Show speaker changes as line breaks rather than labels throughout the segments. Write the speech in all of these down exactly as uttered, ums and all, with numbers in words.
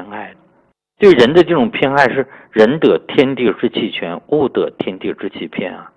爱的。对人的这种偏爱是人得天地之气全，物得天地之气偏啊。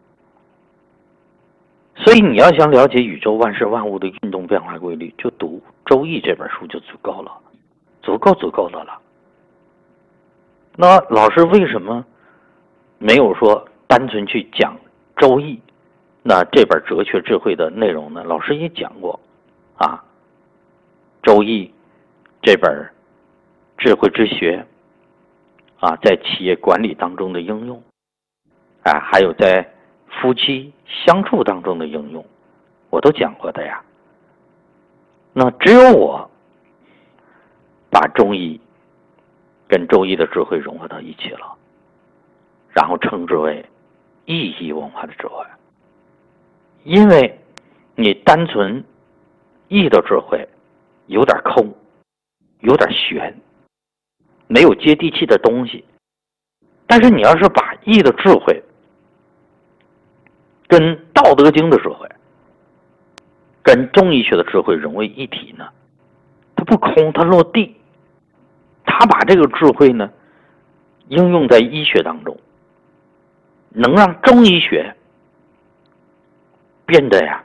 所以你要想了解宇宙万事万物的运动变化规律，就读《周易》这本书就足够了，足够足够的了。那老师为什么没有说单纯去讲《周易》那这本哲学智慧的内容呢？老师也讲过啊，《周易》这本智慧之学啊，在企业管理当中的应用啊，还有在夫妻相处当中的应用，我都讲过的呀。那只有我把中医跟周易的智慧融合到一起了，然后称之为意义文化的智慧。因为你单纯易的智慧有点空，有点玄，没有接地气的东西。但是你要是把易的智慧跟道德经的智慧跟中医学的智慧融为一体呢，它不空，它落地。它把这个智慧呢应用在医学当中，能让中医学变得呀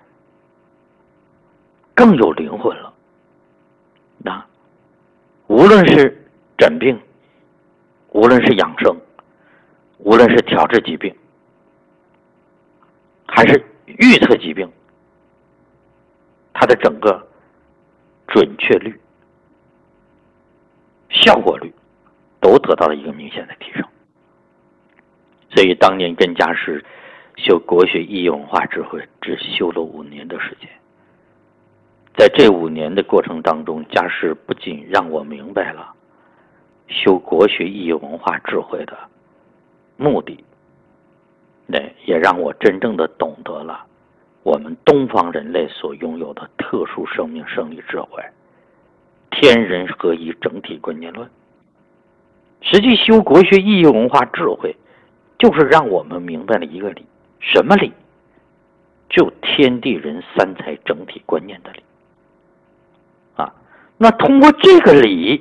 更有灵魂了。那无论是诊病，无论是养生，无论是调治疾病，还是预测疾病，它的整个准确率、效果率都得到了一个明显的提升。所以当年跟家师修国学意义文化智慧，只修了五年的时间。在这五年的过程当中，家师不仅让我明白了修国学意义文化智慧的目的，也让我真正的懂得了我们东方人类所拥有的特殊生命生理智慧——天人合一整体观念论。实际修国学意义文化智慧，就是让我们明白了一个理，什么理？就天地人三才整体观念的理啊。那通过这个理，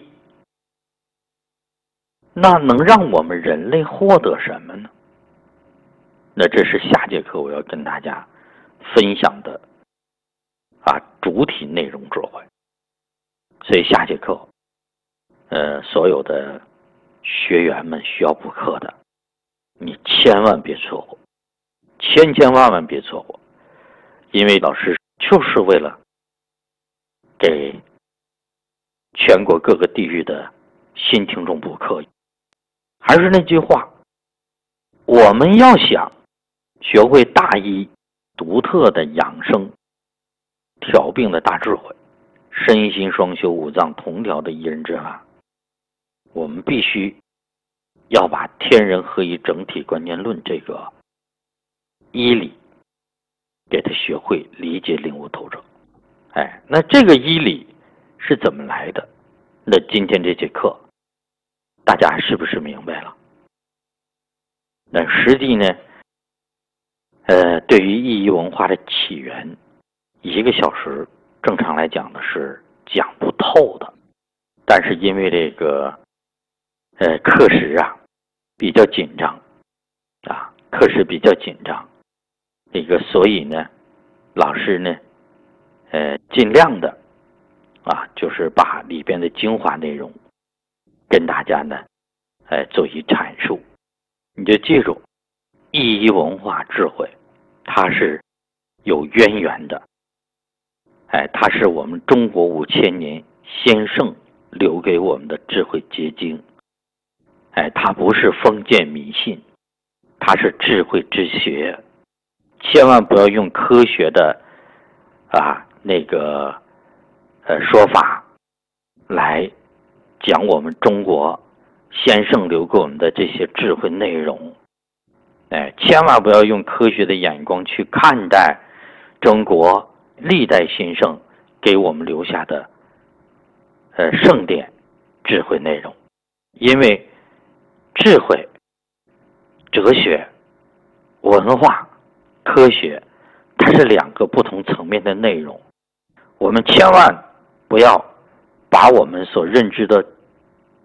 那能让我们人类获得什么呢？那这是下节课我要跟大家分享的啊主体内容智慧。所以下节课呃所有的学员们需要补课的，你千万别错过，千千万万别错过。因为老师就是为了给全国各个地域的新听众补课。还是那句话，我们要想学会大医独特的养生调病的大智慧，身心双修五脏同调的一人之法，我们必须要把天人合一整体观念论这个医理给他学会理解领悟透彻。哎，那这个医理是怎么来的？那今天这节课大家是不是明白了？那实际呢呃，对于意义文化的起源，一个小时正常来讲的是讲不透的。但是因为这个呃课时啊比较紧张啊，课时比较紧张，这个所以呢，老师呢呃尽量的啊，就是把里边的精华内容跟大家呢呃做一阐述。你就记住，意义文化智慧它是有渊源的，哎，它是我们中国五千年先圣留给我们的智慧结晶，哎，它不是封建迷信，它是智慧之学。千万不要用科学的啊那个呃说法来讲我们中国先圣留给我们的这些智慧内容。哎，千万不要用科学的眼光去看待中国历代先圣给我们留下的呃圣典智慧内容。因为智慧、哲学、文化、科学，它是两个不同层面的内容。我们千万不要把我们所认知的